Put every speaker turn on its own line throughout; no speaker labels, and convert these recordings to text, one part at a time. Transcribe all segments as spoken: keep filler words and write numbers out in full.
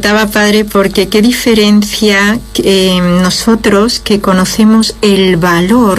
preguntaba, padre, porque qué diferencia eh, nosotros que conocemos el valor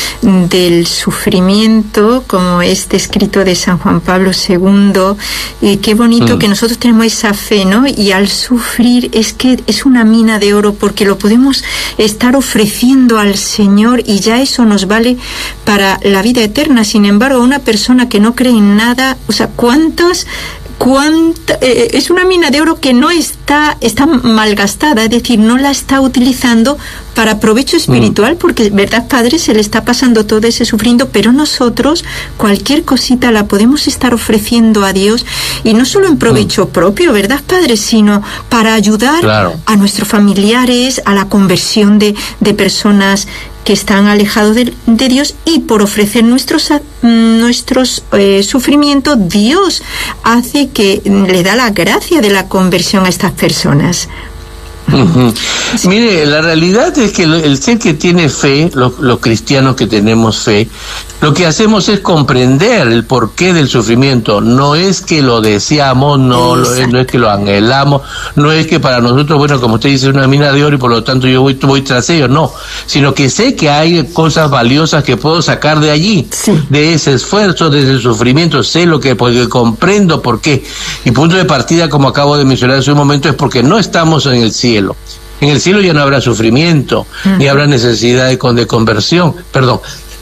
del sufrimiento, como este escrito de San Juan Pablo segundo, y qué bonito mm. que nosotros tenemos esa fe, ¿no? Y al sufrir es que es una mina de oro, porque lo podemos estar ofreciendo al Señor y ya eso nos vale para la vida eterna. Sin embargo, una persona que no cree en nada, o sea, ¿cuántas Cuánta, eh, es una mina de oro que no está, está malgastada, es decir, no la está utilizando para provecho espiritual, porque, ¿verdad, padre? Se le está pasando todo ese sufriendo, pero nosotros cualquier cosita la podemos estar ofreciendo a Dios, y no solo en provecho mm. propio, ¿verdad, padre? Sino para ayudar claro. a nuestros familiares, a la conversión de, de personas que están alejados de, de Dios, y por ofrecer nuestros nuestros eh, sufrimientos, Dios hace que le da la gracia de la conversión a estas personas.
Uh-huh. Sí. Mire, la realidad es que el ser que tiene fe, los, los cristianos que tenemos fe, lo que hacemos es comprender el porqué del sufrimiento. No es que lo deseamos, no, lo es, no es que lo anhelamos, no es que para nosotros, bueno, como usted dice, es una mina de oro y por lo tanto yo voy, voy tras ellos, no, sino que sé que hay cosas valiosas que puedo sacar de allí, sí. de ese esfuerzo, de ese sufrimiento, sé lo que, porque comprendo por qué. Y punto de partida, como acabo de mencionar hace un momento, es porque no estamos en el cielo. En el cielo ya no habrá sufrimiento, uh-huh. ni habrá necesidad de, de conversión, perdón,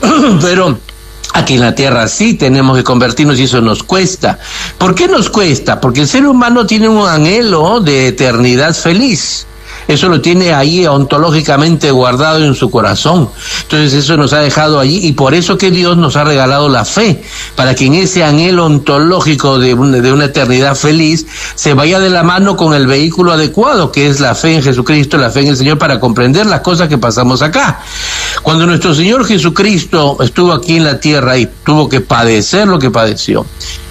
pero aquí en la tierra sí tenemos que convertirnos y eso nos cuesta. ¿Por qué nos cuesta? Porque el ser humano tiene un anhelo de eternidad feliz. Eso lo tiene ahí ontológicamente guardado en su corazón. Entonces eso nos ha dejado allí, y por eso que Dios nos ha regalado la fe, para que en ese anhelo ontológico de una, de una eternidad feliz se vaya de la mano con el vehículo adecuado, que es la fe en Jesucristo, la fe en el Señor, para comprender las cosas que pasamos acá. Cuando nuestro Señor Jesucristo estuvo aquí en la tierra y tuvo que padecer lo que padeció,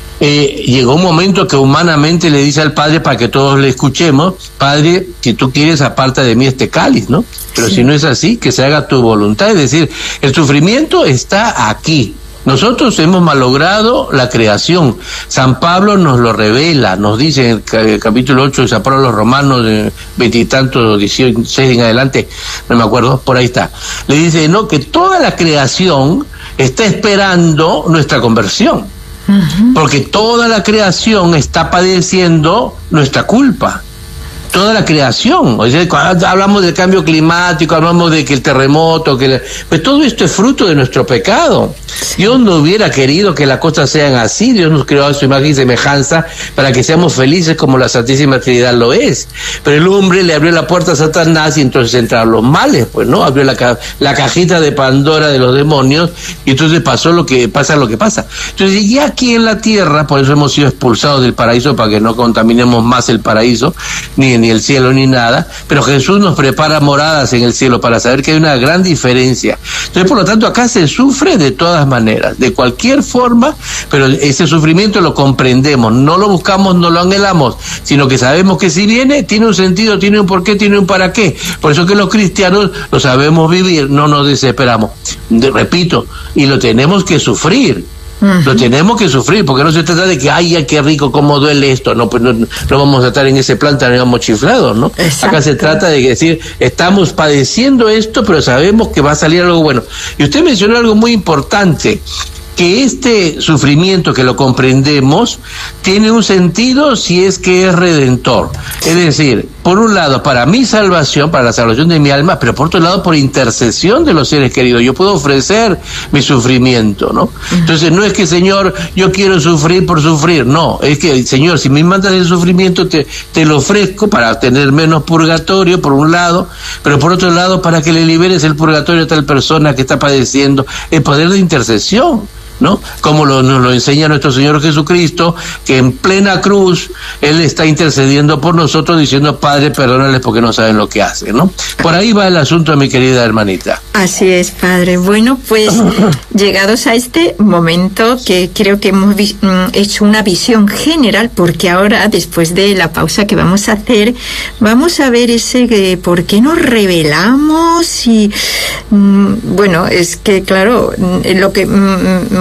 Eh, llegó un momento que humanamente le dice al Padre, para que todos le escuchemos: Padre, si tú quieres, aparta de mí este cáliz, ¿no? Pero sí. si no es así, que se haga tu voluntad. Es decir, el sufrimiento está aquí. Nosotros hemos malogrado la creación. San Pablo nos lo revela, nos dice en el capítulo ocho de San Pablo a los Romanos, de veintitantos, dieciséis en adelante, no me acuerdo, por ahí está. Le dice, no, que toda la creación está esperando nuestra conversión. Porque toda la creación está padeciendo nuestra culpa. Toda la creación. O sea, cuando hablamos del cambio climático, hablamos de que el terremoto, que la, pues todo esto es fruto de nuestro pecado. Dios no hubiera querido que las cosas sean así. Dios nos creó a su imagen y semejanza para que seamos felices como la Santísima Trinidad lo es. Pero el hombre le abrió la puerta a Satanás y entonces entraron los males, pues, ¿no? Abrió la, ca la cajita de Pandora de los demonios, y entonces pasó lo que pasa, lo que pasa. Entonces, ya aquí en la tierra, por eso hemos sido expulsados del paraíso, para que no contaminemos más el paraíso, ni ni el cielo ni nada, pero Jesús nos prepara moradas en el cielo para saber que hay una gran diferencia. Entonces, por lo tanto, acá se sufre de todas maneras, de cualquier forma, pero ese sufrimiento lo comprendemos, no lo buscamos, no lo anhelamos, sino que sabemos que si viene, tiene un sentido, tiene un porqué, tiene un para qué. Por eso que los cristianos lo sabemos vivir, no nos desesperamos. De, repito, y lo tenemos que sufrir. Uh-huh. Lo tenemos que sufrir, porque no se trata de que, ay, ay, qué rico, cómo duele esto. No, pues no, no vamos a estar en ese plan tan digamos chiflados, ¿no? Exacto. Acá se trata de decir, estamos padeciendo esto, pero sabemos que va a salir algo bueno. Y usted mencionó algo muy importante, que este sufrimiento, que lo comprendemos, tiene un sentido si es que es redentor. Es decir, por un lado, para mi salvación, para la salvación de mi alma, pero por otro lado, por intercesión de los seres queridos. Yo puedo ofrecer mi sufrimiento, ¿no? Entonces, no es que, Señor, yo quiero sufrir por sufrir. No, es que, Señor, si me mandas el sufrimiento, te, te lo ofrezco para tener menos purgatorio, por un lado, pero por otro lado, para que le liberes el purgatorio a tal persona que está padeciendo, el poder de intercesión, ¿no? Como lo, nos lo enseña nuestro Señor Jesucristo, que en plena cruz Él está intercediendo por nosotros, diciendo, Padre, perdónales porque no saben lo que hacen, ¿no? Por ahí va el asunto, mi querida hermanita.
Así es, Padre. Bueno, pues llegados a este momento, que creo que hemos hecho una visión general, porque ahora, después de la pausa que vamos a hacer, vamos a ver ese eh, por qué nos rebelamos y, mm, bueno, es que, claro, lo que mm,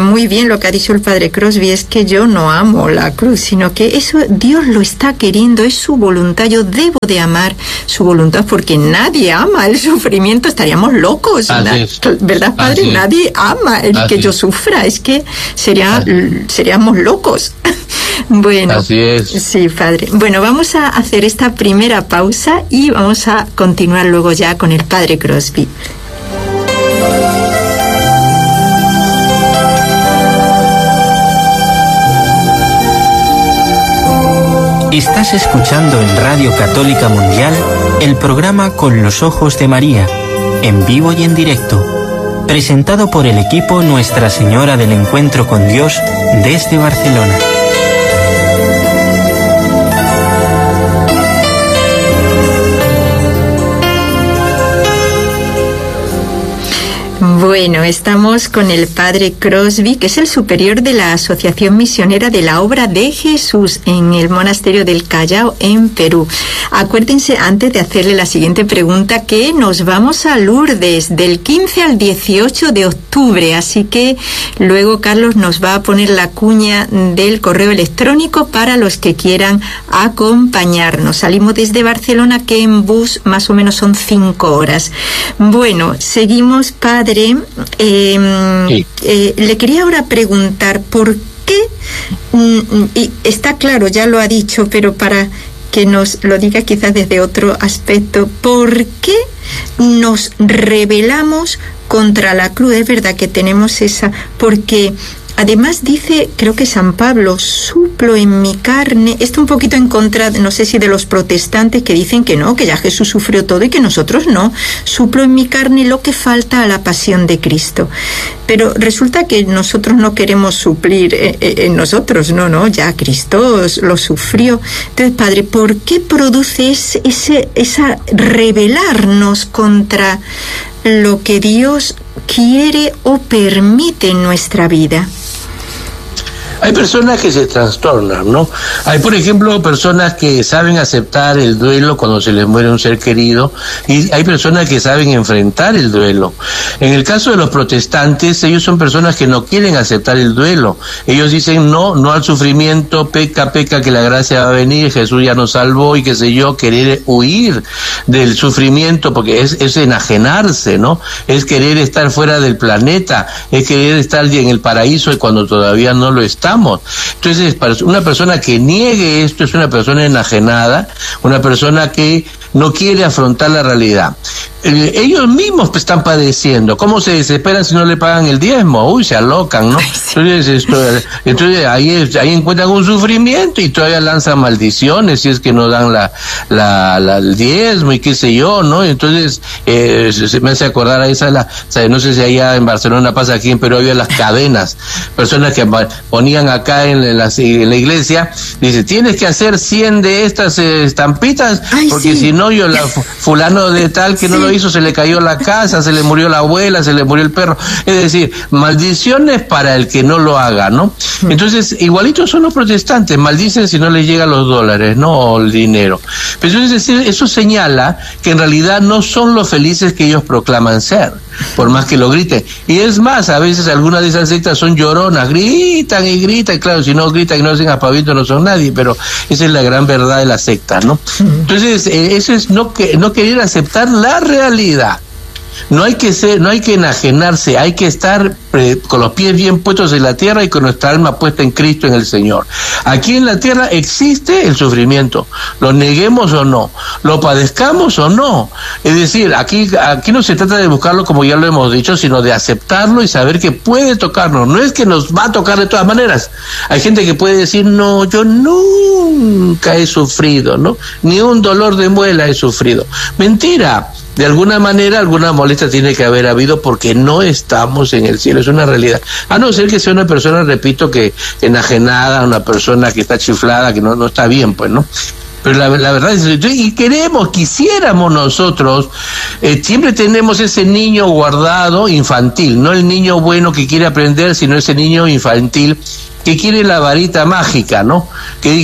muy bien lo que ha dicho el padre Crosby, es que yo no amo la cruz, sino que eso Dios lo está queriendo, es su voluntad. Yo debo de amar su voluntad, porque nadie ama el sufrimiento, estaríamos locos, ¿verdad, padre? Así nadie es. ama el Así que yo sufra, es que sería, seríamos locos. Bueno,
Así es.
Sí, padre. Bueno, vamos a hacer esta primera pausa y vamos a continuar luego ya con el padre Crosby.
Estás escuchando en Radio Católica Mundial el programa Con los Ojos de María, en vivo y en directo, presentado por el equipo Nuestra Señora del Encuentro con Dios desde Barcelona.
Bueno, estamos con el padre Crosby, que es el superior de la Asociación Misionera de la Obra de Jesús en el Monasterio del Callao, en Perú. Acuérdense, antes de hacerle la siguiente pregunta, que nos vamos a Lourdes del quince al dieciocho de octubre, así que luego Carlos nos va a poner la cuña del correo electrónico para los que quieran acompañarnos. Salimos desde Barcelona, que en bus más o menos son cinco horas. Bueno, seguimos, padre. Eh, sí. eh, le quería ahora preguntar por qué, mm, y está claro, ya lo ha dicho, pero para que nos lo diga quizás desde otro aspecto, ¿por qué nos rebelamos contra la cruz? Es verdad que tenemos esa, porque además dice, creo que San Pablo, suplo en mi carne, esto un poquito en contra, no sé si de los protestantes que dicen que no, que ya Jesús sufrió todo y que nosotros no, suplo en mi carne lo que falta a la pasión de Cristo. Pero resulta que nosotros no queremos suplir en, en nosotros, no, no, ya Cristo lo sufrió. Entonces, padre, ¿por qué produce ese, ese, esa rebelarnos contra lo que Dios quiere o permite en nuestra vida?
Hay personas que se trastornan, ¿no? Hay, por ejemplo, personas que saben aceptar el duelo cuando se les muere un ser querido, y hay personas que saben enfrentar el duelo. En el caso de los protestantes, ellos son personas que no quieren aceptar el duelo. Ellos dicen no, no al sufrimiento, peca, peca, que la gracia va a venir, Jesús ya nos salvó y qué sé yo, querer huir del sufrimiento, porque es, es enajenarse, ¿no? Es querer estar fuera del planeta, es querer estar en el paraíso cuando todavía no lo está. Entonces, una persona que niegue esto es una persona enajenada, una persona que no quiere afrontar la realidad. Eh, ellos mismos están padeciendo. ¿Cómo se desesperan si no le pagan el diezmo? Uy, se alocan, ¿no? Entonces, esto, entonces ahí, ahí encuentran un sufrimiento y todavía lanzan maldiciones si es que no dan la, la, la el diezmo y qué sé yo, ¿no? Entonces, eh, se, se me hace acordar a esa, la, o sea, no sé si allá en Barcelona pasa, aquí en Perú había las cadenas, personas que ponían acá en la, en la iglesia, dice, tienes que hacer cien de estas eh, estampitas, Ay, porque sí. si no, yo, la fulano de tal que sí. no lo hizo, se le cayó la casa, se le murió la abuela, se le murió el perro. Es decir, maldiciones para el que no lo haga, ¿no? Entonces, igualitos son los protestantes, maldicen si no les llegan los dólares, ¿no? O el dinero. Pero entonces, eso señala que en realidad no son los felices que ellos proclaman ser, por más que lo griten. Y es más, a veces algunas de esas sectas son lloronas, gritan y gritan, y claro, si no gritan y no hacen aspaviento no son nadie, pero esa es la gran verdad de la secta, ¿no? Entonces, eh, eso es no, que, no querer aceptar la realidad. No hay que ser, no hay que enajenarse, hay que estar eh, con los pies bien puestos en la tierra y con nuestra alma puesta en Cristo, en el Señor. Aquí en la tierra existe el sufrimiento, lo neguemos o no, lo padezcamos o no. Es decir, aquí, aquí no se trata de buscarlo como ya lo hemos dicho, sino de aceptarlo y saber que puede tocarnos. No es que nos va a tocar de todas maneras. Hay gente que puede decir, no, yo nunca he sufrido, ¿no? Ni un dolor de muela he sufrido. Mentira. De alguna manera, alguna molestia tiene que haber habido porque no estamos en el cielo, es una realidad. A no ser que sea una persona, repito, que enajenada, una persona que está chiflada, que no, no está bien, pues, ¿no? Pero la, la verdad es, y queremos, quisiéramos nosotros, eh, siempre tenemos ese niño guardado infantil, no el niño bueno que quiere aprender, sino ese niño infantil que quiere la varita mágica, ¿no? Que dije,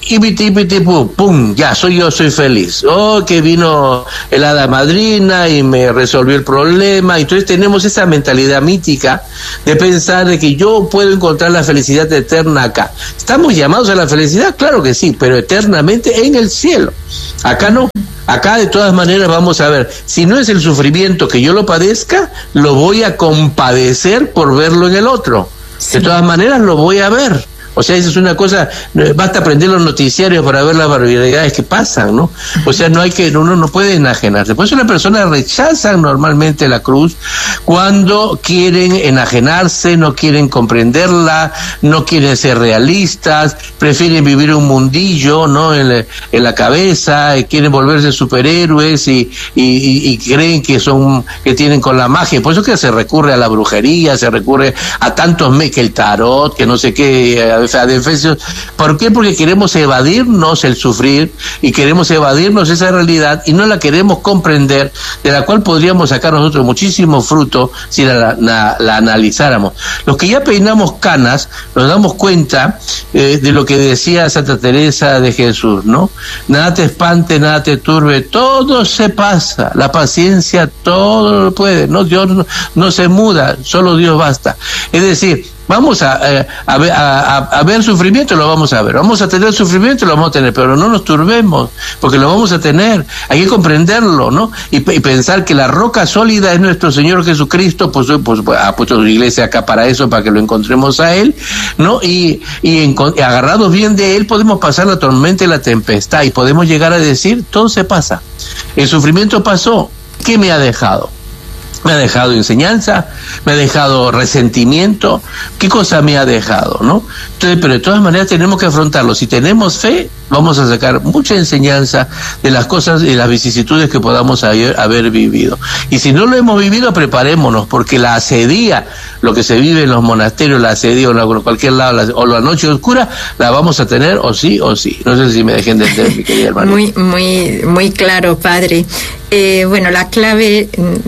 y piti, piti, pum, pum, ya, soy yo, soy feliz. Oh, que vino el hada madrina y me resolvió el problema. Entonces tenemos esa mentalidad mítica de pensar de que yo puedo encontrar la felicidad eterna acá. ¿Estamos llamados a la felicidad? Claro que sí, pero eternamente en el cielo. Acá no. Acá de todas maneras vamos a ver, si no es el sufrimiento que yo lo padezca, lo voy a compadecer por verlo en el otro. Sí. De todas maneras lo voy a ver. O sea, eso es una cosa, basta aprender los noticiarios para ver las barbaridades que pasan, ¿no? O sea, no hay que, uno no puede enajenarse. Por eso las personas rechazan normalmente la cruz cuando quieren enajenarse, no quieren comprenderla, no quieren ser realistas, prefieren vivir un mundillo, ¿no? En la, en la cabeza, y quieren volverse superhéroes y, y, y, y creen que son, que tienen con la magia. Por eso que se recurre a la brujería, se recurre a tantos me, que el tarot, que no sé qué, de Efesios. ¿Por qué? Porque queremos evadirnos el sufrir y queremos evadirnos esa realidad y no la queremos comprender, de la cual podríamos sacar nosotros muchísimo fruto si la, la, la analizáramos. Los que ya peinamos canas nos damos cuenta eh, de lo que decía Santa Teresa de Jesús, ¿no? Nada te espante, nada te turbe, todo se pasa, la paciencia todo lo puede, no, Dios no, no se muda, solo Dios basta. Es decir, vamos a, a, a, a, a ver sufrimiento, lo vamos a ver. Vamos a tener sufrimiento, lo vamos a tener, pero no nos turbemos, porque lo vamos a tener. Hay que comprenderlo, ¿no? Y, y pensar que la roca sólida es nuestro Señor Jesucristo, pues, pues ha puesto su iglesia acá para eso, para que lo encontremos a Él, ¿no? Y, y, en, y agarrados bien de Él podemos pasar la tormenta y la tempestad, y podemos llegar a decir, todo se pasa. El sufrimiento pasó, ¿qué me ha dejado? Me ha dejado enseñanza, me ha dejado resentimiento, ¿qué cosa me ha dejado, no? Entonces, pero de todas maneras tenemos que afrontarlo. Si tenemos fe, vamos a sacar mucha enseñanza de las cosas y las vicisitudes que podamos haber, haber vivido. Y si no lo hemos vivido, preparémonos, porque la asedía, lo que se vive en los monasterios, la asedía o en cualquier lado, la, o la noche oscura, la vamos a tener o sí o sí. No sé si me dejen de entender, mi querida hermana.
Muy, muy, muy claro, padre. Eh, bueno, la clave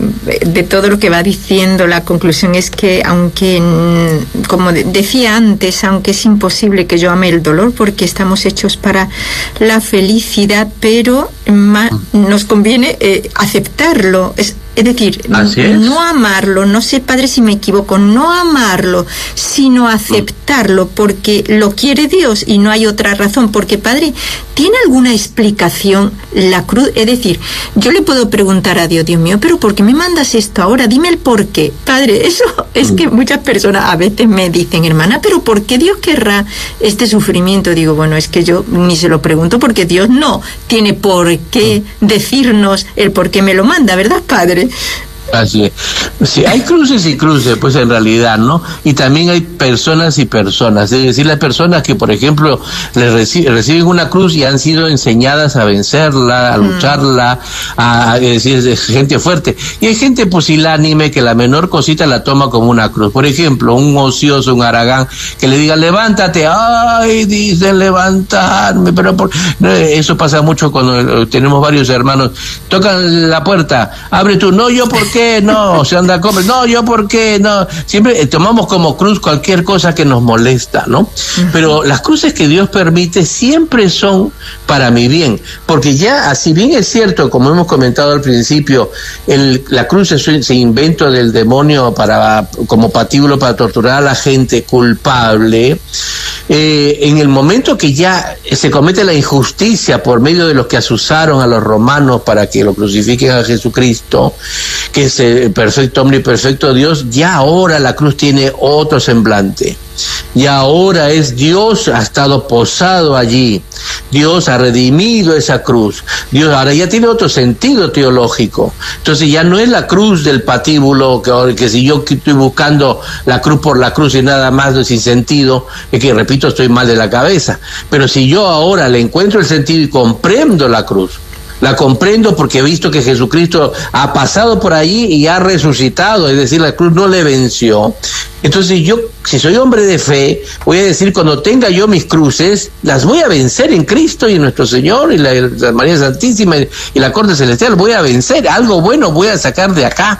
de todo lo que va diciendo, la conclusión es que, aunque, como decía antes, aunque es imposible que yo ame el dolor, porque estamos hechos para la felicidad, pero ma, nos conviene eh, aceptarlo. Es, Es decir, es. no amarlo, no sé, padre, si me equivoco, no amarlo, sino aceptarlo, porque lo quiere Dios y no hay otra razón. Porque, padre, ¿tiene alguna explicación la cruz? Es decir, yo le puedo preguntar a Dios, Dios mío, ¿pero por qué me mandas esto ahora? Dime el por qué. Padre, eso es que muchas personas a veces me dicen, hermana, ¿pero por qué Dios querrá este sufrimiento? Digo, bueno, es que yo ni se lo pregunto, porque Dios no tiene por qué decirnos el por qué me lo manda, ¿verdad, padre?
Así es. Sí, hay cruces y cruces, pues en realidad, ¿no? Y también hay personas y personas. Es decir, las personas que, por ejemplo, le reci- reciben una cruz y han sido enseñadas a vencerla, a lucharla, a, es decir, es gente fuerte. Y hay gente pusilánime que la menor cosita la toma como una cruz. Por ejemplo, un ocioso, un haragán, que le diga, levántate. Ay, dicen levantarme, pero por... eso pasa mucho cuando tenemos varios hermanos. Tocan la puerta, abre tú. No, yo por qué. No, se anda a comer, no, yo por qué, no, siempre eh, tomamos como cruz cualquier cosa que nos molesta, ¿no? Uh-huh. Pero las cruces que Dios permite siempre son para mi bien, porque ya, así bien es cierto, como hemos comentado al principio, el, la cruz es ese invento del demonio para, como patíbulo para torturar a la gente culpable. Eh, en el momento que ya se comete la injusticia por medio de los que asusaron a los romanos para que lo crucifiquen a Jesucristo, que es el perfecto hombre y perfecto Dios, ya ahora la cruz tiene otro semblante. Y ahora es Dios ha estado posado allí, Dios ha redimido esa cruz, Dios ahora ya tiene otro sentido teológico. Entonces ya no es la cruz del patíbulo, que, que si yo estoy buscando la cruz por la cruz y nada más sin sentido, es que repito, estoy mal de la cabeza. Pero si yo ahora le encuentro el sentido y comprendo la cruz, la comprendo porque he visto que Jesucristo ha pasado por allí y ha resucitado, es decir, la cruz no le venció. Entonces yo, si soy hombre de fe, voy a decir, cuando tenga yo mis cruces, las voy a vencer en Cristo y en nuestro Señor y la, la María Santísima y, y la corte celestial, voy a vencer, algo bueno voy a sacar de acá.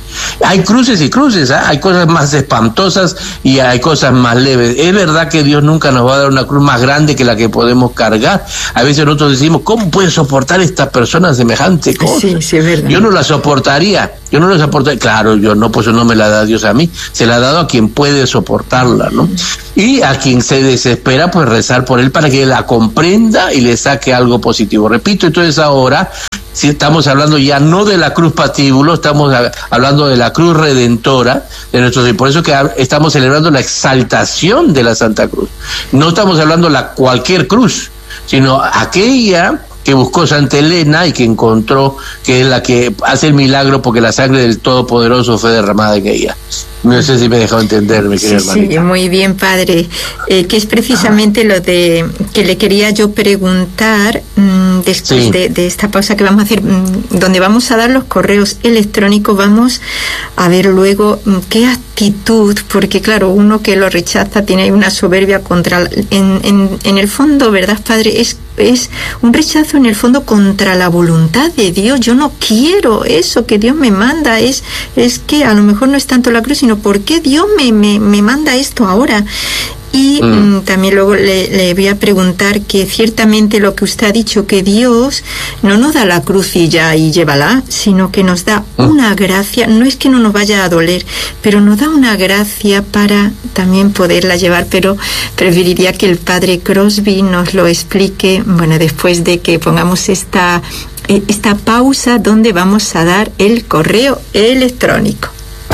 Hay cruces y cruces, ¿eh? Hay cosas más espantosas y hay cosas más leves. Es verdad que Dios nunca nos va a dar una cruz más grande que la que podemos cargar. A veces nosotros decimos, ¿cómo puede soportar esta persona semejante cosa?
Sí, sí, es verdad.
Yo no la soportaría, yo no la soportaría. Claro, yo no, pues no me la da Dios a mí, se la ha dado a quien puede soportarla, ¿no? Y a quien se desespera, pues rezar por él para que la comprenda y le saque algo positivo. Repito, entonces ahora, si estamos hablando ya no de la cruz patíbulo, estamos a, hablando de la cruz redentora de nuestros, y por eso que a, estamos celebrando la exaltación de la Santa Cruz. No estamos hablando de la cualquier cruz, sino aquella que buscó Santa Elena y que encontró que es la que hace el milagro porque la sangre del Todopoderoso fue derramada en ella. No sé si me he dejado entender, mi querida
sí,
hermanita.
Sí, muy bien, padre. Eh, que es precisamente lo de que le quería yo preguntar mmm, después sí. de, de esta pausa que vamos a hacer, mmm, donde vamos a dar los correos electrónicos, vamos a ver luego mmm, qué actitud, porque claro, uno que lo rechaza tiene una soberbia contra, en, en, en el fondo, ¿verdad, padre? Es es un rechazo en el fondo contra la voluntad de Dios. Yo no quiero eso que Dios me manda. Es, es que a lo mejor no es tanto la cruz, sino ¿por qué Dios me, me, me manda esto ahora? Y mm. también luego le, le voy a preguntar que ciertamente lo que usted ha dicho, que Dios no nos da la cruz y ya y llévala, sino que nos da mm. una gracia, no es que no nos vaya a doler, pero nos da una gracia para también poderla llevar, pero preferiría que el padre Crosby nos lo explique, bueno, después de que pongamos esta, esta pausa donde vamos a dar el correo electrónico.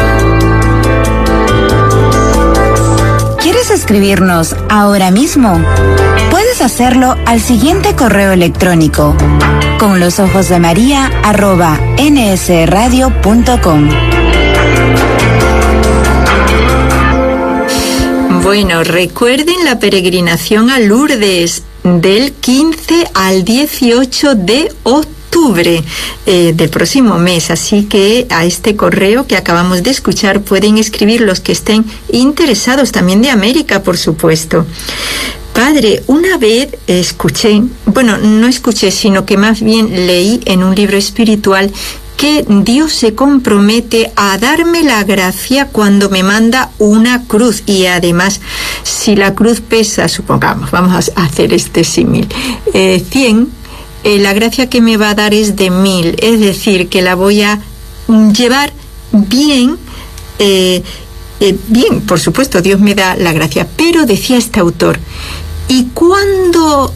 ¿Quieres escribirnos ahora mismo? Puedes hacerlo al siguiente correo electrónico: con los ojos de María arroba nsradio punto com.
Bueno, recuerden la peregrinación a Lourdes del quince al dieciocho de octubre. Octubre eh, del próximo mes, así que a este correo que acabamos de escuchar pueden escribir los que estén interesados, también de América, por supuesto. Padre, una vez escuché, bueno, no escuché, sino que más bien leí en un libro espiritual que Dios se compromete a darme la gracia cuando me manda una cruz, y además si la cruz pesa, supongamos, vamos a hacer este símil, eh, cien, Eh, la gracia que me va a dar es de mil, es decir, que la voy a llevar bien, eh, eh, bien, por supuesto, Dios me da la gracia, pero decía este autor, ¿y cuándo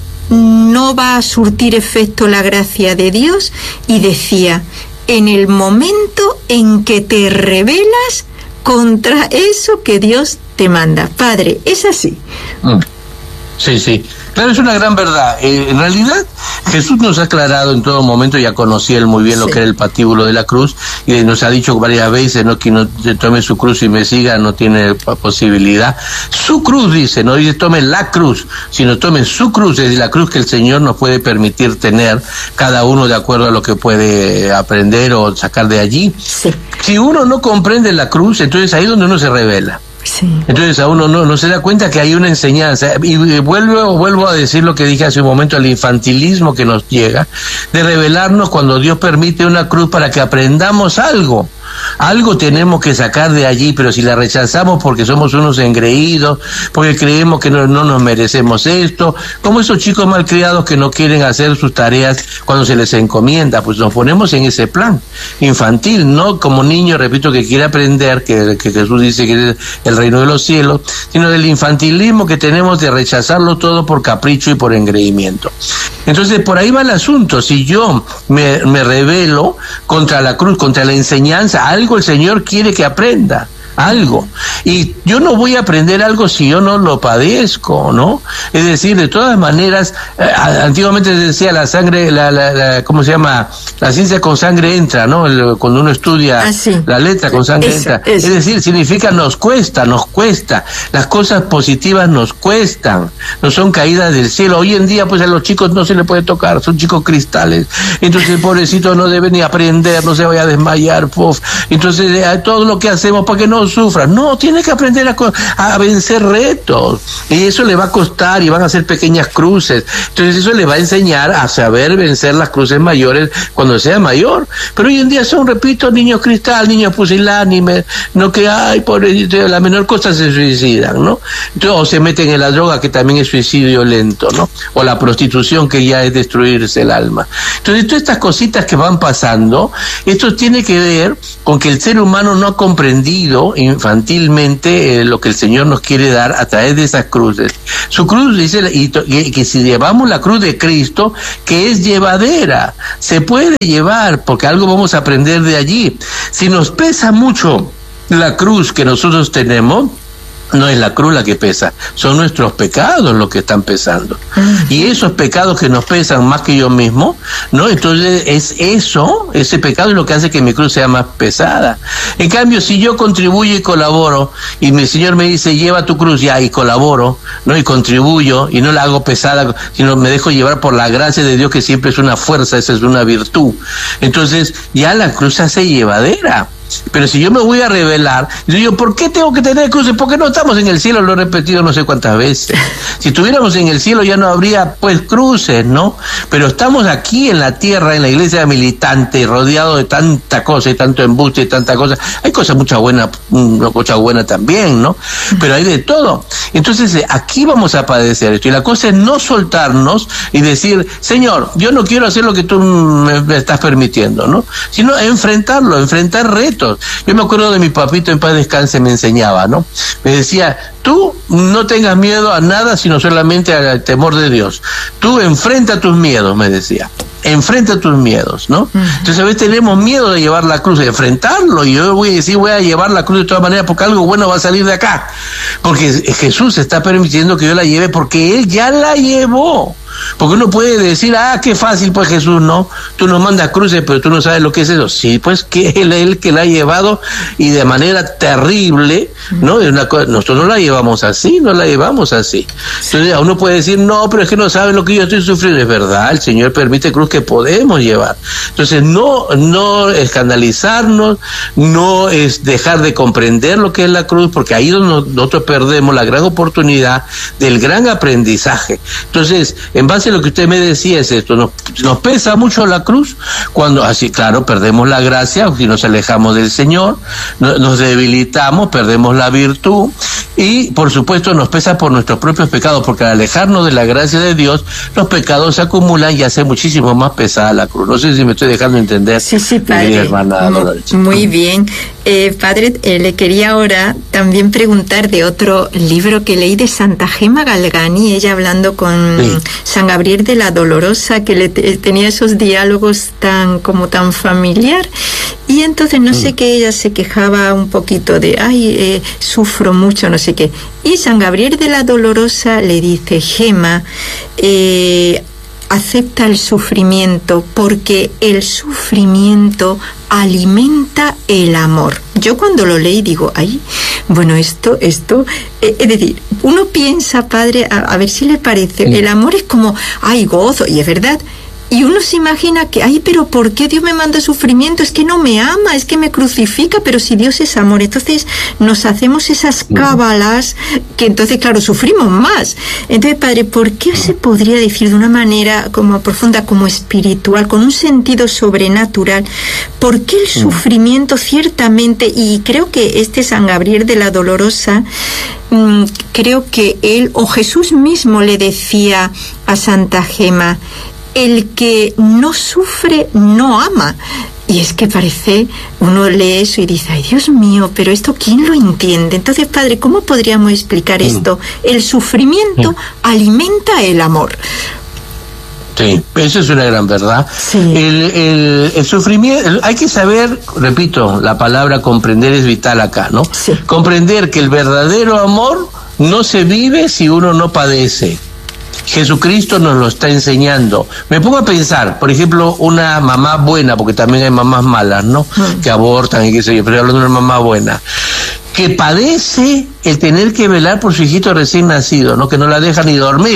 no va a surtir efecto la gracia de Dios? Y decía, en el momento en que te rebelas contra eso que Dios te manda. Padre, ¿es así?
Mm. Sí, sí. Claro, es una gran verdad. Eh, en realidad, Jesús nos ha aclarado en todo momento, ya conocía él muy bien sí. lo que era el patíbulo de la cruz, y nos ha dicho varias veces, ¿no?, que no tome su cruz y me siga, no tiene posibilidad. Su cruz, dice, no dice tome la cruz, sino tome su cruz, es la cruz que el Señor nos puede permitir tener, cada uno de acuerdo a lo que puede aprender o sacar de allí. Sí. Si uno no comprende la cruz, entonces ahí es donde uno se revela. Sí. Entonces a uno no, no se da cuenta que hay una enseñanza, y vuelvo, vuelvo a decir lo que dije hace un momento, el infantilismo que nos llega, de revelarnos cuando Dios permite una cruz para que aprendamos algo. Algo tenemos que sacar de allí, pero si la rechazamos porque somos unos engreídos, porque creemos que no, no nos merecemos esto, como esos chicos malcriados que no quieren hacer sus tareas cuando se les encomienda, pues nos ponemos en ese plan infantil, no como niño, repito, que quiere aprender, que, que Jesús dice que es el reino de los cielos, sino del infantilismo que tenemos de rechazarlo todo por capricho y por engreimiento. Entonces por ahí va el asunto. Si yo me, me rebelo contra la cruz, contra la enseñanza, algo el Señor quiere que aprenda, algo. Y yo no voy a aprender algo si yo no lo padezco, ¿no? Es decir, de todas maneras, eh, antiguamente se decía la sangre, la, la, la, ¿cómo se llama? La ciencia con sangre entra, ¿no? El, cuando uno estudia ah, sí. la letra con sangre eso, entra. Eso. Es decir, significa nos cuesta, nos cuesta. Las cosas positivas nos cuestan, no son caídas del cielo. Hoy en día, pues a los chicos no se les puede tocar, son chicos cristales. Entonces el pobrecito no debe ni aprender, no se vaya a desmayar, puff. Entonces eh, todo lo que hacemos para que no no sufras. No, tiene que aprender a, a vencer retos. Y eso le va a costar y van a ser pequeñas cruces. Entonces eso le va a enseñar a saber vencer las cruces mayores cuando sea mayor. Pero hoy en día son, repito, niños cristal, niños pusilánimes, no que hay, por la menor cosa se suicidan, ¿no? Entonces, o se meten en la droga, que también es suicidio lento, ¿no? O la prostitución, que ya es destruirse el alma. Entonces, todas estas cositas que van pasando, esto tiene que ver con que el ser humano no ha comprendido infantilmente eh, lo que el Señor nos quiere dar a través de esas cruces. Su cruz dice, y, y que si llevamos la cruz de Cristo, que es llevadera, se puede llevar, porque algo vamos a aprender de allí. Si nos pesa mucho la cruz que nosotros tenemos, no es la cruz la que pesa, son nuestros pecados los que están pesando. Uh-huh. Y esos pecados que nos pesan más que yo mismo, ¿no? Entonces es eso, ese pecado es lo que hace que mi cruz sea más pesada. En cambio, si yo contribuyo y colaboro, y mi Señor me dice, lleva tu cruz, ya, y colaboro, ¿no? Y contribuyo, y no la hago pesada, sino me dejo llevar por la gracia de Dios, que siempre es una fuerza, esa es una virtud. Entonces, ya la cruz se hace llevadera. Pero si yo me voy a rebelar, yo digo, ¿por qué tengo que tener cruces? Porque no estamos en el cielo, lo he repetido no sé cuántas veces. Si estuviéramos en el cielo ya no habría, pues, cruces, ¿no? Pero estamos aquí en la tierra, en la iglesia militante, rodeado de tanta cosa y tanto embuste y tanta cosa. Hay cosas muchas buenas, una cosa buena también, ¿no? Pero hay de todo. Entonces, aquí vamos a padecer esto. Y la cosa es no soltarnos y decir, Señor, yo no quiero hacer lo que tú me, me estás permitiendo, ¿no? Sino enfrentarlo, enfrentar retos. Yo me acuerdo de mi papito, en paz descanse, me enseñaba, ¿no? Me decía, tú no tengas miedo a nada, sino solamente al temor de Dios. Tú enfrenta tus miedos, me decía. Enfrenta tus miedos, ¿no? Uh-huh. Entonces a veces tenemos miedo de llevar la cruz, de enfrentarlo, y yo voy a decir, voy a llevar la cruz de todas maneras, porque algo bueno va a salir de acá. Porque Jesús está permitiendo que yo la lleve, porque Él ya la llevó. Porque uno puede decir, ah, qué fácil, pues Jesús, no, tú nos mandas cruces, pero tú no sabes lo que es eso. Sí, pues que Él es el que la ha llevado, y de manera terrible, ¿no? Es una cosa, nosotros no la llevamos así, no la llevamos así. Entonces uno puede decir, no, pero es que no saben lo que yo estoy sufriendo. Es verdad, el Señor permite cruz que podemos llevar. Entonces no, no escandalizarnos, no es dejar de comprender lo que es la cruz, porque ahí es donde nosotros perdemos la gran oportunidad del gran aprendizaje. Entonces, en base a lo que usted me decía es esto, nos, nos pesa mucho la cruz cuando, así claro, perdemos la gracia, si nos alejamos del Señor, no, nos debilitamos, perdemos la virtud, y por supuesto nos pesa por nuestros propios pecados, porque al alejarnos de la gracia de Dios, los pecados se acumulan y hace muchísimo más pesada la cruz. No sé si me estoy dejando entender.
Sí, sí, padre. Hermana, muy, muy bien. Eh, padre, eh, le quería ahora también preguntar de otro libro que leí de Santa Gema Galgani, ella hablando con sí. San Gabriel de la Dolorosa, que le te, tenía esos diálogos tan como tan familiar, y entonces no mm. sé qué, ella se quejaba un poquito de, ay, eh, sufro mucho, no sé qué, y San Gabriel de la Dolorosa le dice, Gema, eh, acepta el sufrimiento, porque el sufrimiento alimenta el amor. Yo cuando lo leí digo, ay, bueno, esto, esto, eh, es decir, uno piensa, padre, a, a ver si le parece, sí. El amor es como, ay, gozo, y es verdad. Y uno se imagina que, ay, pero ¿por qué Dios me manda sufrimiento? Es que no me ama, es que me crucifica, pero si Dios es amor. Entonces nos hacemos esas cábalas que entonces, claro, sufrimos más. Entonces, padre, ¿por qué se podría decir de una manera como profunda, como espiritual, con un sentido sobrenatural, por qué el sufrimiento ciertamente, y creo que este San Gabriel de la Dolorosa, mmm, creo que él o Jesús mismo le decía a Santa Gema, el que no sufre no ama. Y es que parece, uno lee eso y dice, ay, Dios mío, pero esto ¿quién lo entiende? Entonces, padre, ¿cómo podríamos explicar esto? El sufrimiento alimenta el amor.
Sí, eso es una gran verdad. Sí. El, el, el sufrimiento, el, hay que saber, repito, la palabra comprender es vital acá, ¿no? Sí. Comprender que el verdadero amor no se vive si uno no padece. Jesucristo nos lo está enseñando. Me pongo a pensar, por ejemplo, una mamá buena, porque también hay mamás malas, ¿no? Mm. Que abortan y qué sé yo, pero hablando de una mamá buena, que padece el tener que velar por su hijito recién nacido, ¿no? Que no la deja ni dormir.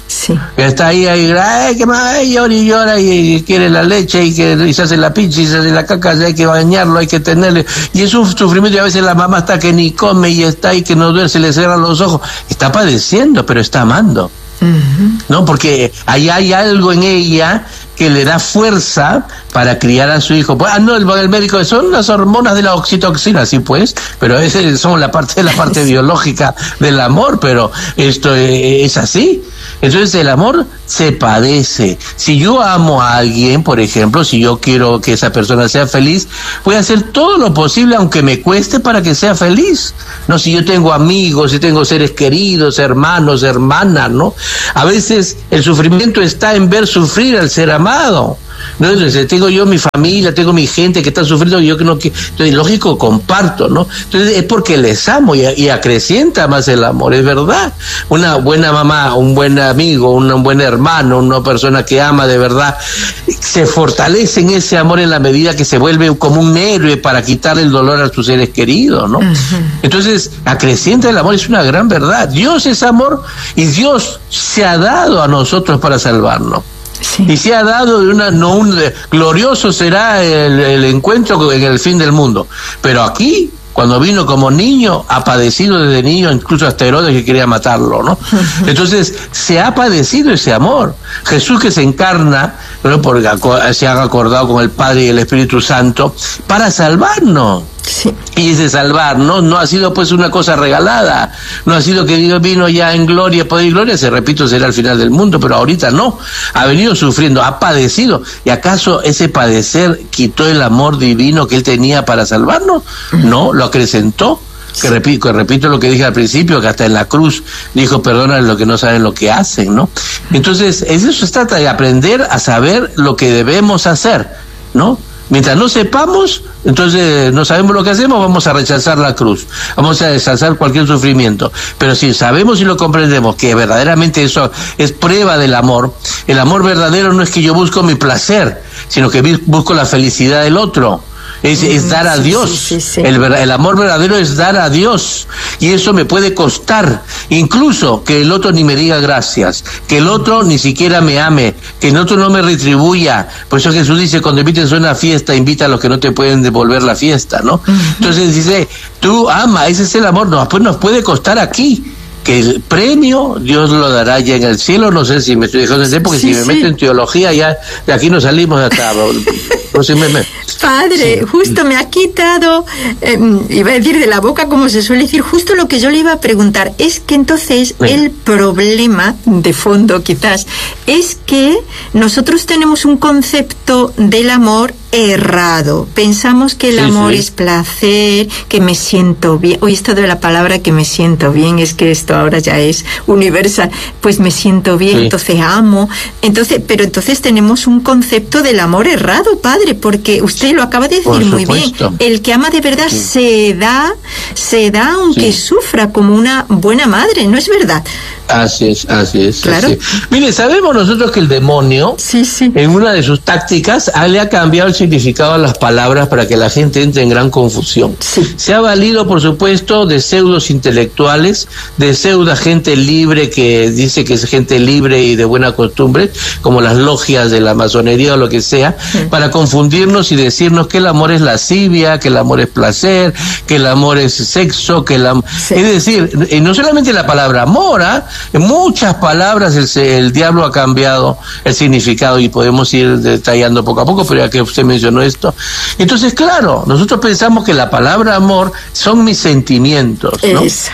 Sí.
Que está ahí, ahí, ay, que más, y llora y llora y, y quiere la leche y que y se hace la pizza y se hace la caca, hay que bañarlo, hay que tenerle, y es un sufrimiento, y a veces la mamá está que ni come y está ahí que no duerme, se le cierran los ojos, está padeciendo, pero está amando. Uh-huh. No, porque ahí hay algo en ella que le da fuerza para criar a su hijo. Ah, no, el, el médico, son las hormonas de la oxitoxina, sí pues, pero ese son la parte, la parte biológica del amor, pero esto es, es así. Entonces el amor se padece. Si yo amo a alguien, por ejemplo, si yo quiero que esa persona sea feliz, voy a hacer todo lo posible, aunque me cueste, para que sea feliz. No, si yo tengo amigos, si tengo seres queridos, hermanos, hermanas, ¿no? A veces el sufrimiento está en ver sufrir al ser amado. ¿No? Entonces, tengo yo mi familia, tengo mi gente que está sufriendo, y yo que no quiero, entonces lógico comparto, ¿no? Entonces es porque les amo y, y acrecienta más el amor, es verdad. Una buena mamá, un buen amigo, un buen hermano, una persona que ama de verdad, se fortalece en ese amor en la medida que se vuelve como un héroe para quitarle el dolor a sus seres queridos, ¿no? Uh-huh. Entonces, acrecienta el amor, es una gran verdad. Dios es amor y Dios se ha dado a nosotros para salvarnos. Sí. Y se ha dado de una, no un glorioso será el, el encuentro en el fin del mundo, pero aquí, cuando vino como niño, ha padecido desde niño, incluso hasta Herodes que quería matarlo, ¿no? Uh-huh. Entonces se ha padecido ese amor. Jesús, que se encarna, ¿no? Porque se han acordado con el Padre y el Espíritu Santo para salvarnos. Sí. Y ese salvarnos no ha sido pues una cosa regalada, no ha sido que Dios vino ya en gloria, poder y gloria, se repito, será el final del mundo, pero ahorita no, ha venido sufriendo, ha padecido. ¿Y acaso ese padecer quitó el amor divino que Él tenía para salvarnos? No, lo acrecentó. Que repito, que repito lo que dije al principio, que hasta en la cruz dijo, perdónale lo que no saben lo que hacen, ¿no? Entonces, eso se trata de aprender a saber lo que debemos hacer, ¿no? Mientras no sepamos, entonces no sabemos lo que hacemos, vamos a rechazar la cruz, vamos a rechazar cualquier sufrimiento. Pero si sabemos y lo comprendemos, que verdaderamente eso es prueba del amor, el amor verdadero no es que yo busco mi placer, sino que busco la felicidad del otro. Es, es dar a Dios. Sí, sí, sí. El, el amor verdadero es dar a Dios. Y eso me puede costar. Incluso que el otro ni me diga gracias. Que el otro ni siquiera me ame. Que el otro no me retribuya. Por eso Jesús dice, cuando invites a una fiesta, invita a los que no te pueden devolver la fiesta, ¿no? Uh-huh. Entonces dice, tú ama, ese es el amor. No, pues nos puede costar aquí. Que el premio Dios lo dará ya en el cielo. No sé si me estoy dejando de decir, porque sí, si me sí. meto en teología ya de aquí no salimos hasta no sé, me, me.
Padre, sí. Justo me ha quitado eh, iba a decir de la boca, como se suele decir, justo lo que yo le iba a preguntar. Es que entonces sí. el problema de fondo quizás es que nosotros tenemos un concepto del amor errado. Pensamos que el sí, amor sí. es placer, que me siento bien. Hoy esto de la palabra que me siento bien, es que esto ahora ya es universal. Pues me siento bien, sí. entonces amo. Entonces, pero entonces tenemos un concepto del amor errado, padre, porque usted lo acaba de decir muy bien. El que ama de verdad sí. se da, se da aunque sí. sufra, como una buena madre, ¿no es verdad?
Así es, así es.
Claro.
Así es. Mire, sabemos nosotros que el demonio, sí, sí. en una de sus tácticas, le ha cambiado el significado a las palabras para que la gente entre en gran confusión. Sí. Se ha valido, por supuesto, de pseudos intelectuales, de pseudo gente libre que dice que es gente libre y de buena costumbre, como las logias de la masonería o lo que sea, sí. para confundirnos y decirnos que el amor es lascivia, que el amor es placer, que el amor es sexo, que el am... sí. es decir, y no solamente la palabra amor, ¿eh? En muchas palabras el, el diablo ha cambiado el significado y podemos ir detallando poco a poco, pero ya que usted mencionó esto. Entonces, claro, nosotros pensamos que la palabra amor son mis sentimientos, ¿no? Es.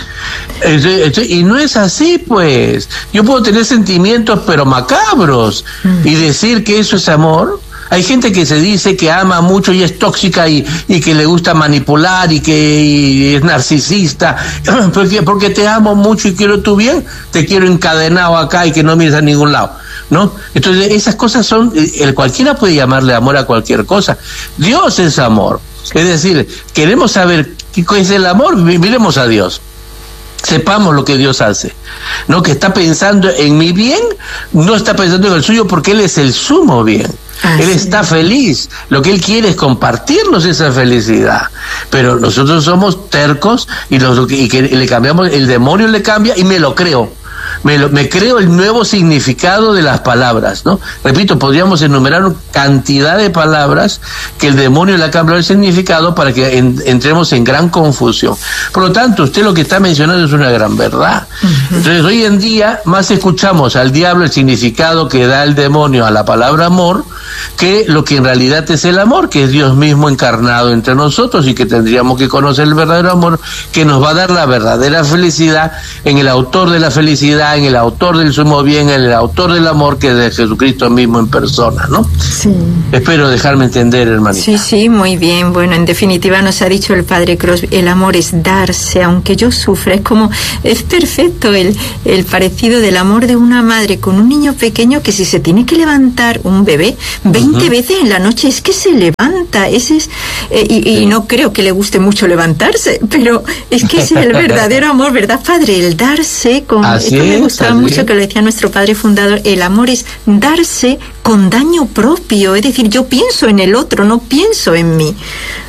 Y no es así, pues. Yo puedo tener sentimientos, pero macabros, mm. y decir que eso es amor. Hay gente que se dice que ama mucho y es tóxica y, y que le gusta manipular y que y es narcisista, porque, porque te amo mucho y quiero tu bien, te quiero encadenado acá y que no mires a ningún lado, ¿no? Entonces esas cosas son, el cualquiera puede llamarle amor a cualquier cosa. Dios es amor, es decir, queremos saber qué es el amor, miremos a Dios. Sepamos lo que Dios hace, no que está pensando en mi bien, no está pensando en el suyo, porque Él es el sumo bien. Ah, él sí. está feliz, lo que Él quiere es compartirnos esa felicidad, pero nosotros somos tercos y, los, y que le cambiamos, el demonio le cambia y me lo creo. me, lo, me creo el nuevo significado de las palabras, ¿no? Repito, podríamos enumerar una cantidad de palabras que el demonio le ha cambiado el significado para que en, entremos en gran confusión. Por lo tanto, usted lo que está mencionando es una gran verdad. Uh-huh. Entonces, hoy en día más escuchamos al diablo el significado que da el demonio a la palabra amor que lo que en realidad es el amor, que es Dios mismo encarnado entre nosotros, y que tendríamos que conocer el verdadero amor que nos va a dar la verdadera felicidad en el autor de la felicidad, en el autor del sumo bien, en el autor del amor, que es de Jesucristo mismo en persona, ¿no?
Sí.
Espero dejarme entender, hermanita.
Sí, sí, muy bien. Bueno, en definitiva nos ha dicho el Padre Crosby, el amor es darse, aunque yo sufra. Es como, es perfecto el, el parecido del amor de una madre con un niño pequeño que si se tiene que levantar un bebé veinte uh-huh. veces en la noche, es que se levanta. Ese es, eh, y, y no creo que le guste mucho levantarse, pero es que es el verdadero amor, ¿verdad, Padre? El darse con...
Así
esto me
es,
gustaba mucho es. que lo decía nuestro Padre Fundador, el amor es darse con daño propio, es decir, yo pienso en el otro, no pienso en mí.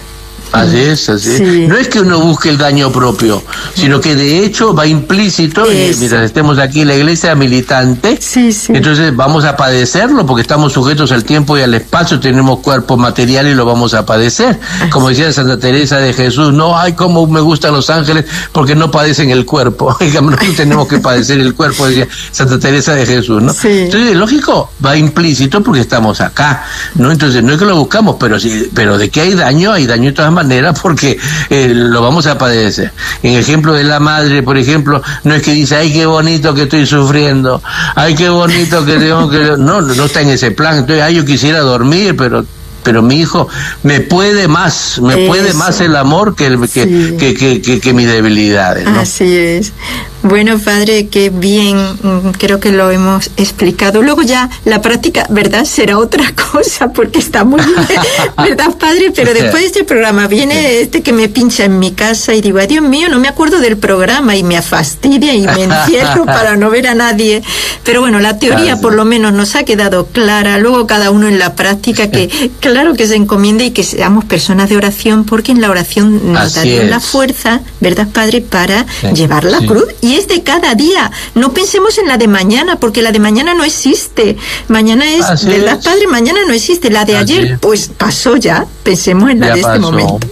Así es, así es. Sí. No es que uno busque el daño propio, sino que de hecho va implícito, y mientras estemos aquí en la iglesia militante,
sí, sí.
entonces vamos a padecerlo, porque estamos sujetos al tiempo y al espacio, tenemos cuerpo material y lo vamos a padecer. Así. Como decía Santa Teresa de Jesús, no, ay, cómo me gustan los ángeles, porque no padecen el cuerpo. Nosotros tenemos que padecer el cuerpo, decía Santa Teresa de Jesús, ¿no?
Sí.
Entonces, lógico, va implícito porque estamos acá, ¿no? Entonces, no es que lo buscamos, pero sí, pero de que hay daño, hay daño de todas manera, porque eh, lo vamos a padecer. En el ejemplo de la madre, por ejemplo, no es que dice, ay, qué bonito que estoy sufriendo, ay, qué bonito que tengo que... No, no está en ese plan. Entonces, ay, yo quisiera dormir, pero pero mi hijo me puede más, me Eso. puede más el amor que, el, que, sí. que, que, que, que mis debilidades, ¿no?
Así es. Bueno, Padre, qué bien, creo que lo hemos explicado. Luego ya la práctica, ¿verdad?, será otra cosa, porque está muy bien, ¿verdad, Padre? Pero después de este programa viene este que me pincha en mi casa y digo, ay, Dios mío, no me acuerdo del programa, y me fastidia y me encierro para no ver a nadie. Pero bueno, la teoría por lo menos nos ha quedado clara. Luego cada uno en la práctica, que claro que se encomiende y que seamos personas de oración, porque en la oración nos da Dios la fuerza, ¿verdad, Padre?, para sí, llevar la sí. cruz. Y es de cada día. No pensemos en la de mañana, porque la de mañana no existe. Mañana es, Así ¿verdad, es. Padre? Mañana no existe. La de Así ayer, es. pues pasó ya. Pensemos en la ya de pasó. este momento.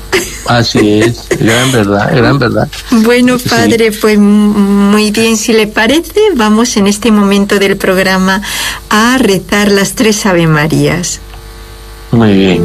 Así es, gran verdad, gran verdad.
Bueno, Padre, sí. pues muy bien, si le parece, vamos en este momento del programa a rezar las tres Ave Marías.
Muy bien.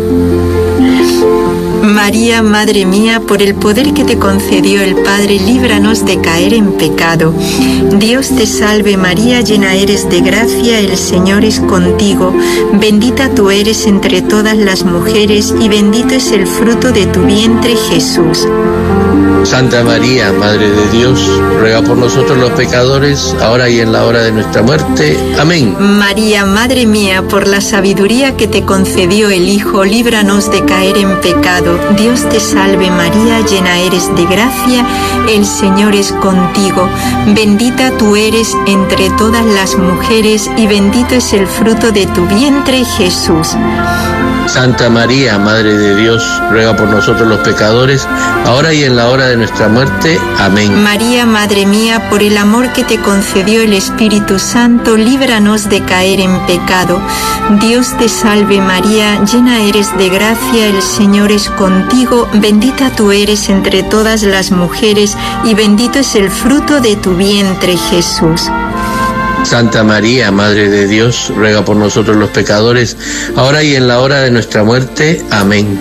María, Madre mía, por el poder que te concedió el Padre, líbranos de caer en pecado. Dios te salve María, llena eres de gracia, el Señor es contigo. Bendita tú eres entre todas las mujeres y bendito es el fruto de tu vientre, Jesús.
Santa María, Madre de Dios, ruega por nosotros los pecadores, ahora y en la hora de nuestra muerte. Amén.
María, Madre mía, por la sabiduría que te concedió el Hijo, líbranos de caer en pecado. Dios te salve María, llena eres de gracia, el Señor es contigo. Bendita tú eres entre todas las mujeres y bendito es el fruto de tu vientre, Jesús.
Santa María, Madre de Dios, ruega por nosotros los pecadores, ahora y en la hora de nuestra muerte. Amén.
María, Madre mía, por el amor que te concedió el Espíritu Santo, líbranos de caer en pecado. Dios te salve María, llena eres de gracia, el Señor es contigo, bendita tú eres entre todas las mujeres y bendito es el fruto de tu vientre, Jesús.
Santa María, Madre de Dios, ruega por nosotros los pecadores, ahora y en la hora de nuestra muerte. Amén.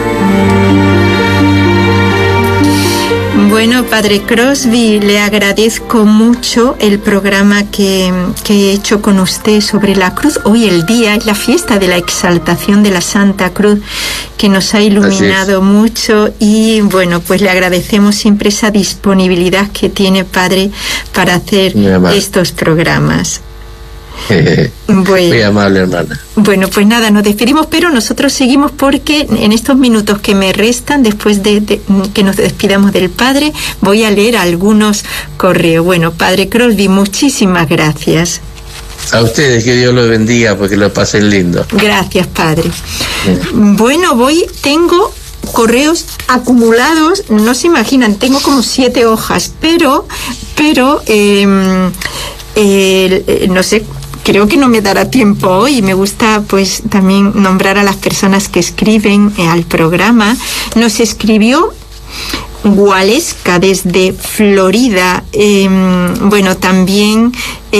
Bueno, Padre Crosby, le agradezco mucho el programa que, que he hecho con usted sobre la cruz. Hoy el día es la fiesta de la exaltación de la Santa Cruz, que nos ha iluminado mucho, y bueno, pues le agradecemos siempre esa disponibilidad que tiene, Padre, para hacer estos programas.
Bueno, muy amable, hermana.
Bueno, pues nada, nos despedimos, pero nosotros seguimos, porque en estos minutos que me restan, después de, de que nos despidamos del Padre, voy a leer algunos correos. Bueno, Padre Crosby, muchísimas gracias.
A ustedes, que Dios los bendiga, porque lo pasen lindo.
Gracias, Padre. Bien. Bueno, voy, tengo correos acumulados, no se imaginan, tengo como siete hojas, pero, pero... Eh, eh, no sé, creo que no me dará tiempo hoy. Me gusta pues también nombrar a las personas que escriben eh, al programa. Nos escribió Gualesca desde Florida. Eh, bueno, también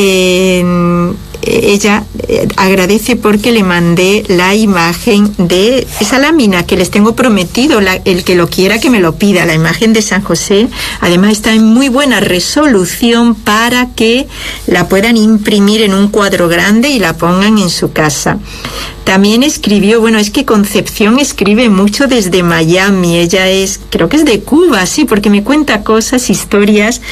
eh, ella eh, agradece porque le mandé la imagen de esa lámina que les tengo prometido, la, el que lo quiera que me lo pida, la imagen de San José. Además está en muy buena resolución para que la puedan imprimir en un cuadro grande y la pongan en su casa. También escribió, bueno, es que Concepción escribe mucho desde Miami. Ella es, creo que es de Cuba, sí, porque me cuenta cosas, historias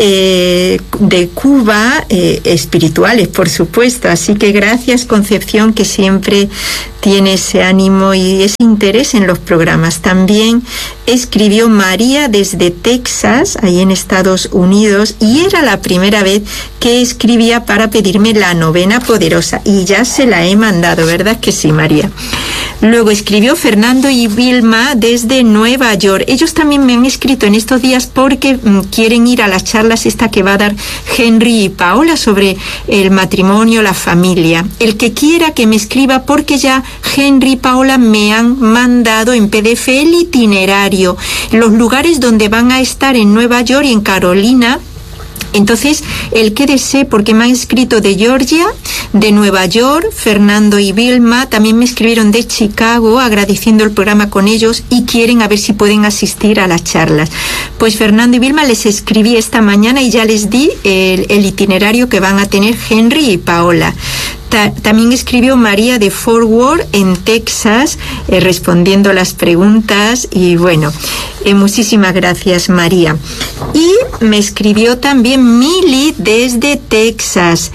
eh, de Cuba, eh, espirituales, por supuesto. Así que gracias, Concepción, que siempre tiene ese ánimo y ese interés en los programas. También escribió María desde Texas, ahí en Estados Unidos, y era la primera vez que escribía para pedirme la novena poderosa, y ya se la he mandado, ¿verdad que sí, María? Luego escribió Fernando y Vilma desde Nueva York. Ellos también me han escrito en estos días porque mm, quieren ir a las charlas esta que va a dar Henry y Paola sobre el matrimonio, la familia. El que quiera que me escriba, porque ya Henry y Paola me han mandado en P D F el itinerario, los lugares donde van a estar en Nueva York y en Carolina. Entonces, el que desee, porque me han escrito de Georgia, de Nueva York, Fernando y Vilma, también me escribieron de Chicago agradeciendo el programa con ellos y quieren a ver si pueden asistir a las charlas. Pues Fernando y Vilma les escribí esta mañana y ya les di el, el itinerario que van a tener Henry y Paola. Ta- también escribió María de Fort Worth en Texas, eh, respondiendo las preguntas, y bueno, eh, muchísimas gracias, María. Y me escribió también Mili desde Texas.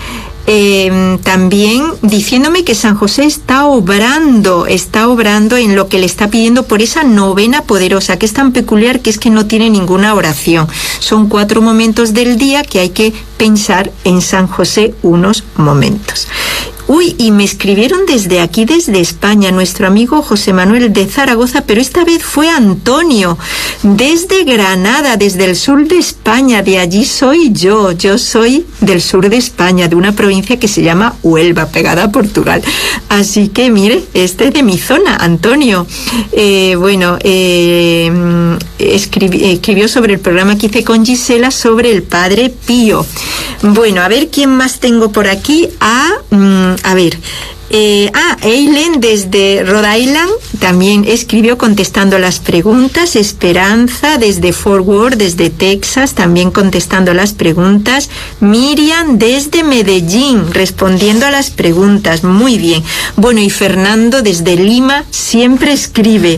Eh, también diciéndome que San José está obrando, está obrando en lo que le está pidiendo por esa novena poderosa, que es tan peculiar que es que no tiene ninguna oración. Son cuatro momentos del día que hay que pensar en San José unos momentos. Uy, y me escribieron desde aquí, desde España, nuestro amigo José Manuel de Zaragoza, pero esta vez fue Antonio, desde Granada, desde el sur de España. De allí soy yo, yo soy del sur de España, de una provincia que se llama Huelva, pegada a Portugal. Así que, mire, este es de mi zona, Antonio. Eh, bueno, eh, escribi- escribió sobre el programa que hice con Gisela sobre el Padre Pío. Bueno, a ver quién más tengo por aquí. A... Mm, A ver, eh, ah, Eileen desde Rhode Island también escribió contestando las preguntas. Esperanza desde Fort Worth, desde Texas, también contestando las preguntas. Miriam desde Medellín, respondiendo a las preguntas. Muy bien. Bueno, y Fernando desde Lima siempre escribe,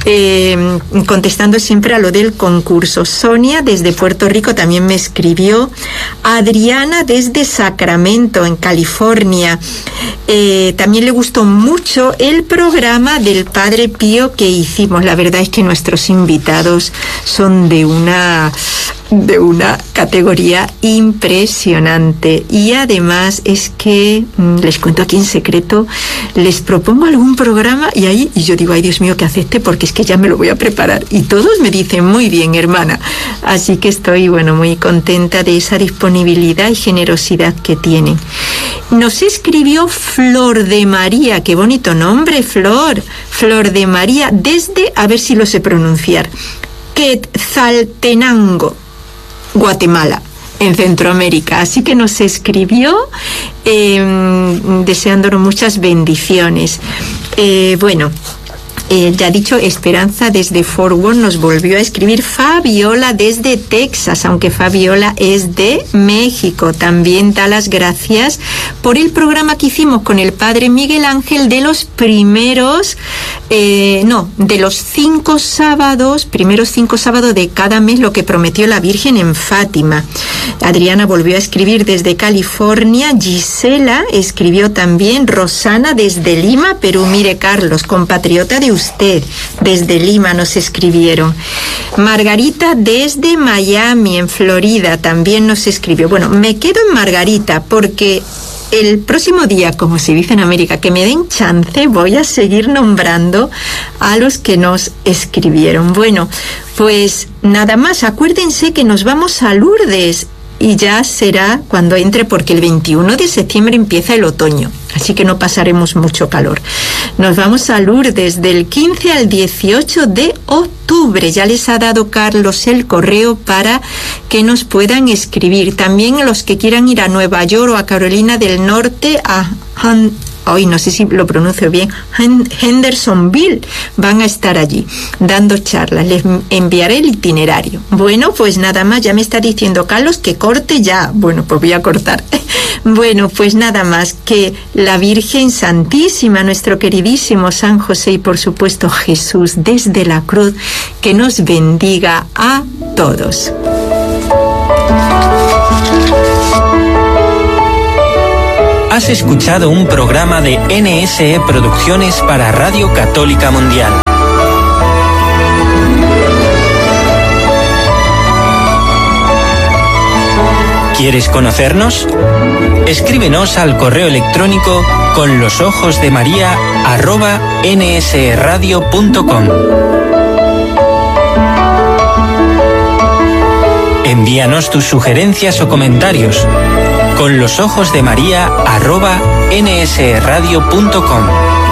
eh, contestando siempre a lo del concurso. Sonia desde Puerto Rico también me escribió. Adriana desde Sacramento, en California. Eh, también le gustó mucho el programa del Padre Pío que hicimos. La verdad es que nuestros invitados son de una de una categoría impresionante, y además es que mmm, les cuento aquí en secreto, les propongo algún programa y ahí y yo digo, ay Dios mío, que acepte, porque es que ya me lo voy a preparar, y todos me dicen muy bien, hermana. Así que estoy, bueno, muy contenta de esa disponibilidad y generosidad que tienen. Nos escribió Flor de María, qué bonito nombre, Flor, Flor de María, desde, a ver si lo sé pronunciar, Quetzaltenango, Guatemala, en Centroamérica. Así que nos escribió eh, deseándonos muchas bendiciones. Eh, bueno, Eh, ya dicho, Esperanza desde Fort Worth nos volvió a escribir. Fabiola desde Texas, aunque Fabiola es de México, también da las gracias por el programa que hicimos con el Padre Miguel Ángel de los primeros, eh, no, de los cinco sábados, primeros cinco sábados de cada mes, lo que prometió la Virgen en Fátima. Adriana volvió a escribir desde California. Gisela escribió también. Rosana desde Lima, Perú. Mire, Carlos, compatriota de usted, desde Lima nos escribieron. Margarita desde Miami, en Florida, también nos escribió. Bueno, me quedo en Margarita porque el próximo día, como se dice en América, que me den chance, voy a seguir nombrando a los que nos escribieron. Bueno, pues nada más, acuérdense que nos vamos a Lourdes. y ya será cuando entre, porque el veintiuno de septiembre empieza el otoño, así que no pasaremos mucho calor. Nos vamos a Lourdes del quince al dieciocho de octubre. Ya les ha dado Carlos el correo para que nos puedan escribir. También los que quieran ir a Nueva York o a Carolina del Norte, a Han hoy no sé si lo pronuncio bien, Hendersonville, van a estar allí dando charlas. Les enviaré el itinerario. Bueno, pues nada más, ya me está diciendo Carlos que corte ya. Bueno, pues voy a cortar. Bueno, pues nada más, que la Virgen Santísima, nuestro queridísimo San José y por supuesto Jesús desde la cruz, que nos bendiga a todos.
Has escuchado un programa de N S E Producciones para Radio Católica Mundial. ¿Quieres conocernos? Escríbenos al correo electrónico con los ojos de María arroba nsradio punto com. Envíanos tus sugerencias o comentarios con los ojos de María arroba nsradio punto com.